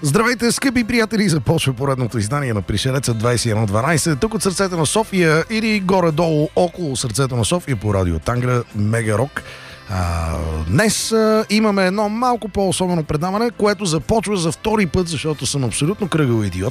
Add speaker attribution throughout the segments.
Speaker 1: Здравейте, скъпи приятели! Започва поредното издание на Пришелеца 2112. Тук от сърцето на София или горе-долу около сърцето на София по радио Тангра, Мега Рок. Днес имаме едно малко по-особено предаване, което започва за втори път, защото съм абсолютно кръгъл идиот.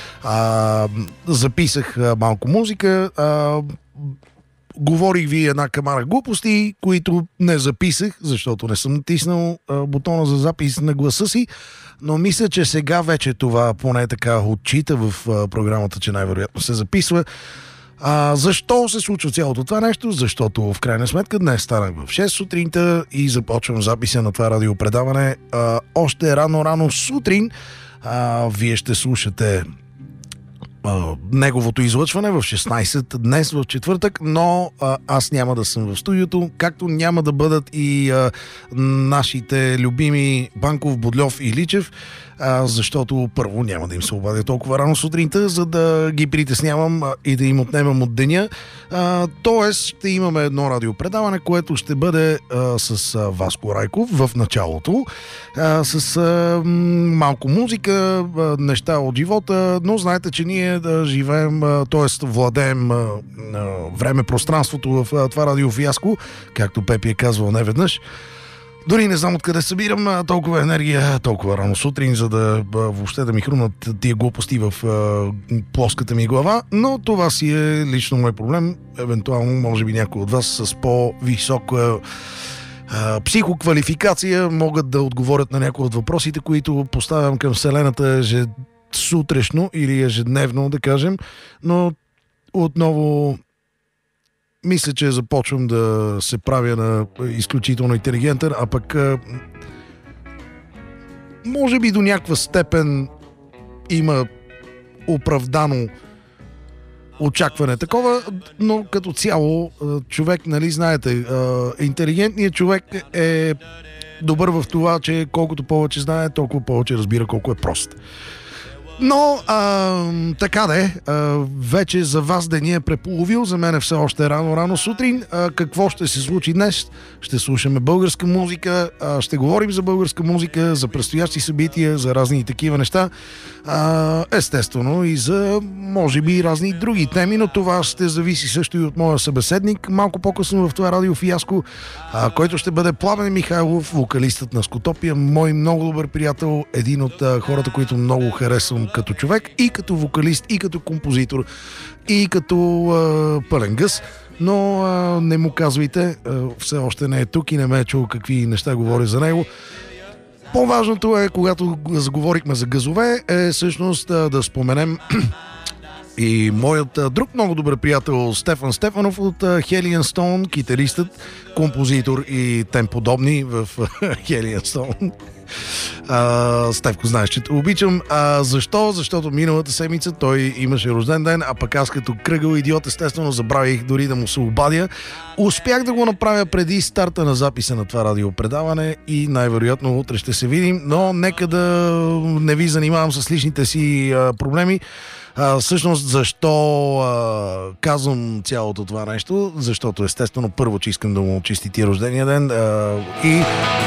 Speaker 1: Записах малко музика, говорих ви една камара глупости, които не записах, защото не съм натиснал бутона за запис на гласа си, но мисля, че сега вече това поне така отчита в програмата, че най-вероятно се записва. Защо се случва цялото това нещо? Защото в крайна сметка днес станах в 6 сутринта и започвам записа на това радиопредаване още рано сутрин. Вие ще слушате неговото излъчване в 16 днес в четвъртък, но аз няма да съм в студиото, както няма да бъдат и нашите любими Банков, Бодльов и Личев, защото първо няма да им се обадя толкова рано сутринта, за да ги притеснявам и да им отнемам от деня. Тоест ще имаме едно радиопредаване, което ще бъде с Васко Райков в началото, с малко музика, неща от живота, но знаете, че ние да живеем, т.е. владеем време-пространството в това радиофиаско, както Пепи е казвал неведнъж. Дори не знам откъде събирам толкова енергия, толкова рано сутрин, за да въобще да ми хрумнат тия глупости в плоската ми глава, но това си е лично мой проблем. Евентуално, може би някой от вас с по-висока психоквалификация могат да отговорят на някои от въпросите, които поставям към Вселената сутрешно или ежедневно, да кажем, но отново мисля, че започвам да се правя на изключително интелигентен, а пък може би до някаква степен има оправдано очакване такова, но като цяло човек, нали знаете, интелигентният човек е добър в това, че колкото повече знае, толкова повече разбира колко е прост. Но така да е, вече за вас деня е преполовил, за мен е все още рано сутрин. Какво ще се случи днес? Ще слушаме българска музика, ще говорим за българска музика, за предстоящи събития, за разни такива неща, естествено и за може би разни други теми, но това ще зависи също и от моя събеседник малко по-късно в това радиофиаско, който ще бъде Пламен Михайлов, вокалистът на Скотопия, мой много добър приятел, един от хората, които много харесвам като човек и като вокалист, и като композитор, и като пълен гъс, но не му казвайте, все още не е тук и не ме е чул какви неща говори за него. По-важното е, когато заговорихме за газове, е всъщност да споменем и моят друг много добър приятел Стефан Стефанов от Hellion Stone, китаристът, композитор и тем подобни в Hellion Stone. Стефко, знаеш, че те обичам. Защо? Защото миналата седмица той имаше рожден ден, а пък аз като кръгъл идиот естествено забравих дори да му се обадя. Успях да го направя преди старта на записа на това радиопредаване и най-вероятно утре ще се видим, но нека да не ви занимавам с личните си проблеми. Всъщност защо казвам цялото това нещо? Защото естествено първо, че искам да му честити рождения ден и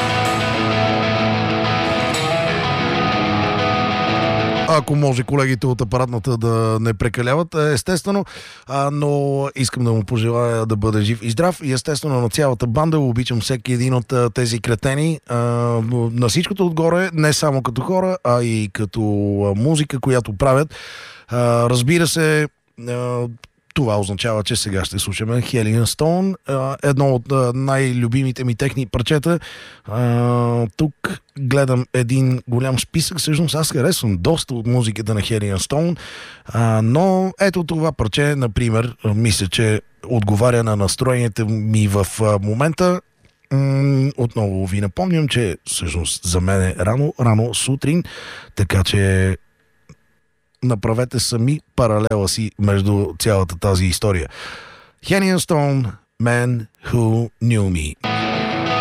Speaker 1: ако може колегите от апаратната да не прекаляват, естествено, но искам да му пожелая да бъде жив и здрав и естествено на цялата банда обичам всеки един от тези кретени, на всичкото отгоре, не само като хора, а и като музика, която правят. Разбира се, това означава, че сега ще слушаме Hellion Stone, едно от най-любимите ми техни парчета. Тук гледам един голям списък, всъщност аз харесвам доста от музиката на Hellion Stone, но ето това парче, например, мисля, че отговаря на настроението ми в момента. Отново ви напомням, че всъщност за мен е рано сутрин, така че направете сами паралела си между цялата тази история. Hellion Stone, Man Who Knew Me.